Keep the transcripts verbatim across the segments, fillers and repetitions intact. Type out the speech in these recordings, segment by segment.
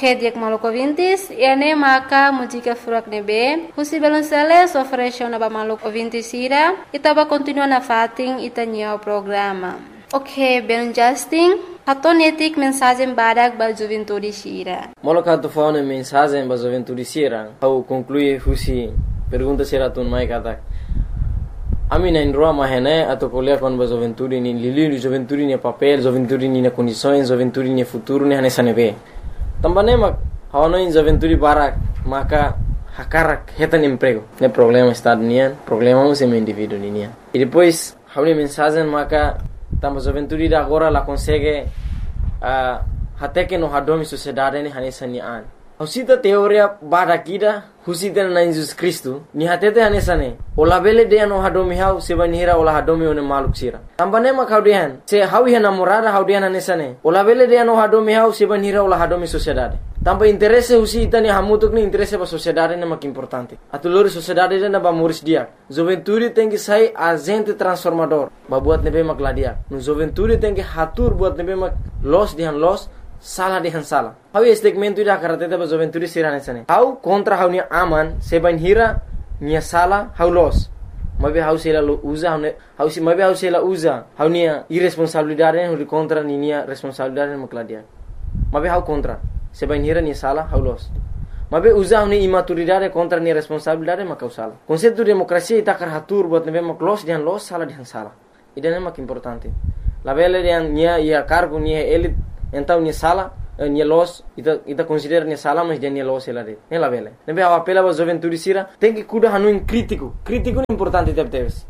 Ok, diak maluco ouvintes, e ane maka música furak nebe, husi belunsele sofresho na ba maluco ouvintes ira, itaba continua na fating itanyo programa. Ok, belun Justin, hatonetik mensagem badak ba juventude sira. Moloka tu fone mensagem ba juventude sira, au conclui husi pergunta sira tun mai katak. Ami na indroa mahene atau kuliah kon ba juventude ni lili juventude ni papel, juventude ni na condições, juventude ni futuro ni hanesa nebe. Tambane mak hawano in juventude barak maka hakarak hetan emprego. Ne problema estado nian, problema um sem indivíduo nian. E depois hawni mensagem maka tamba juventude da agora la consegue uh, até que no hadomi sociedade ni hanesa ni an. Husita teoria bada kida husita na Jesus Cristo ni hatete hanesa ne. Ola bele de no hadomi hau seba nihira ola hadomi one maluk sira. Tambane mak haudian se hawi namorada haudian hanesa ne. Ola bele de no hadomi hau seba nihira ola hadomi sociedade. Tampa interesse husita ni hamutuk ni interesse ba sociedade ne mak importante. Atulori sociedade de na ba muris dia. Juventude tem que sai agente transformador. Ba buat nebe mak ladia. No juventude tem que hatur buat nebe mak los dihan los salah dihan salah. Hau segmento ida karatete ba juventude sirane sane. Hau kontra hau ni aman seban hira nia salah hau los. Mabe hau sela lo usa hau hau si mabe hau sela usa hau nia irresponsabilidade hau kontra ni nia responsabilidade mak ladia. Mabe hau kontra seban hira nia salah hau los. Mabe usa hau ni imaturidade kontra nia responsabilidade mak hau salah. Konsepto demokrasia ita karatur buat nebe mak los dihan los salah dihan salah. Ida mak importante. La bele dihan nia ia cargo nia elit então ni sala ni los ita ita considera ni sala mas dia ni los ela de ela vele nebe a apela ba juventude sira tem que cuidar hanu crítico crítico é importante teve teves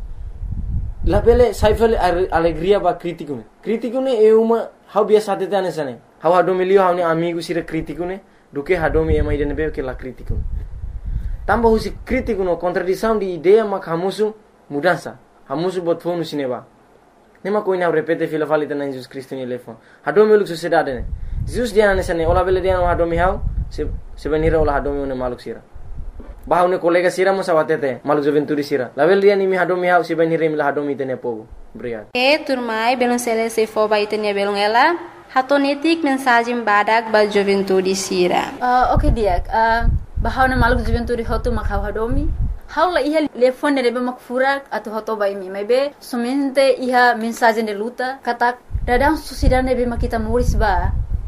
la vele saifel alegria ba crítico ne crítico ne é uma how biasa tete anesane how hado milio how ni amigo sira crítico ne do que hado mi ema ide nebe que la crítico tamba husi crítico no contradição de ideia mak hamusu mudança hamusu bot fonu sineba nema koina repete fila falita na Jesus Cristo ni lefon hado mi luk sociedade ne Jesus dia na sane ola bele dia no hado mi hau se se venira ola hado mi ne maluk sira bahau ne kolega sira mo sawatete maluk juventude sira la bele dia ni mi hado mi hau se venira mi la hado mi tene pogo obrigado e turmai belum sele se fo ba itenia belum ela hatonetik mensagem badak ba juventude sira uh, okay dia uh, bahau ne maluk juventude hotu makau hado mi Haula iha telefone nebe mak furak atau hoto bai mi maybe somente iha mensagem de luta kata dadang sociedade nebe mak kita muris ba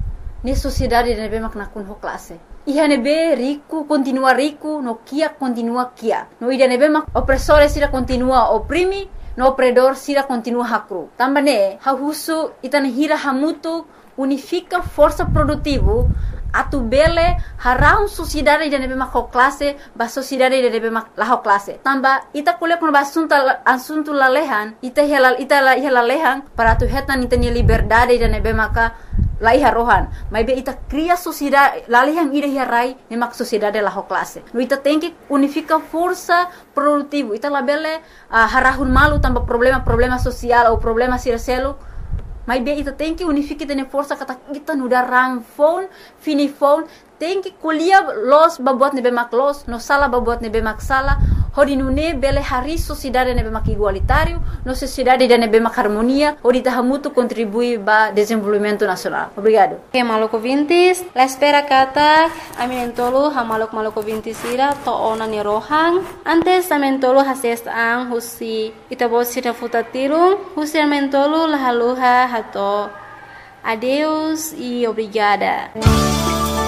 ni sociedade nebe mak nakun ho classe iha nebe rico continua rico no kia continua kia no ida nebe mak opressore sira continua oprimi no opredor sira continua hakru tambane hahusu itane hira hamutu unifica força produtivo atu bele harau sociedade de nebe mak classe ba sociedade de nebe mak la classe tamba ita kule kun basunta asunto la lehan ita helal ita la hela lehan para tu hetan ita ni liberdade de nebe maka la iha rohan mai be ita cria sociedade la lehan ida hirai ne mak sociedade la classe no ita tem que unifica força produtivo ita la bele uh, harahun malu tamba problema problema social ou problema sircelo Mas bem, ita tem que unificar tene força kata kita nuda rang phone, fini phone, tem que colher los babuat nebe mak los, no sala babuat nebe mak sala, hodi nune bele hari sociedade nebe mak igualitário, no sociedade de nebe mak harmonia, hodi tahamutu contribui ba desenvolvimento nacional. Obrigado. Ok, maluco vintis, la espera kata, aminentolo ha maluk maluco vintis ira to ona ni rohang, antes amentolo hases ang husi itabo sira futatirung, husi amentolo lahaluha hato. Adeus e obrigada.